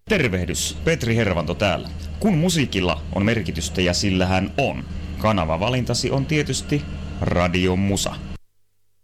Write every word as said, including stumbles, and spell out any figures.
Tervehdys, Petri Hervanto täällä. Kun musiikilla on merkitystä ja sillähän on, kanavavalintasi on tietysti Radio Musa.